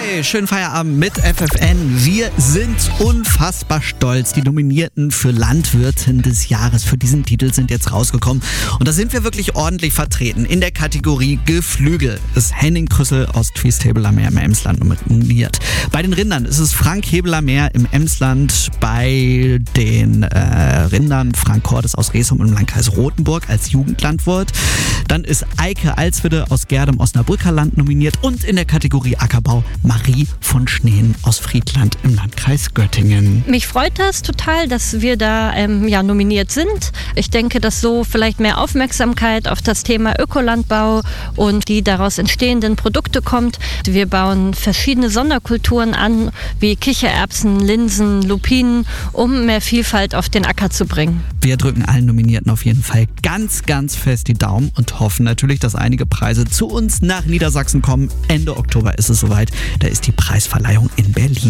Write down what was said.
Hey, schönen Feierabend mit FFN. Wir sind unfassbar stolz. Die Nominierten für Landwirtin des Jahres für diesen Titel sind jetzt rausgekommen. Und da sind wir wirklich ordentlich vertreten. In der Kategorie Geflügel ist Henning Krüssel aus Twies-Hebeler-Meer im Emsland nominiert. Bei den Rindern ist es Frank Hebeler-Meer im Emsland. Bei den Rindern Frank Cordes aus Rhesum im Landkreis Rothenburg als Jugendlandwirt. Dann ist Eike Alswede aus Gerde im Osnabrücker Land nominiert. Und in der Kategorie Ackerbau Marie von Schneen aus Friedland im Landkreis Göttingen. Mich freut das total, dass wir da nominiert sind. Ich denke, dass so vielleicht mehr Aufmerksamkeit auf das Thema Ökolandbau und die daraus entstehenden Produkte kommt. Wir bauen verschiedene Sonderkulturen an, wie Kichererbsen, Linsen, Lupinen, um mehr Vielfalt auf den Acker zu bringen. Wir drücken allen Nominierten auf jeden Fall ganz, ganz fest die Daumen und hoffen natürlich, dass einige Preise zu uns nach Niedersachsen kommen. Ende Oktober ist es soweit. Da ist die Preisverleihung in Berlin.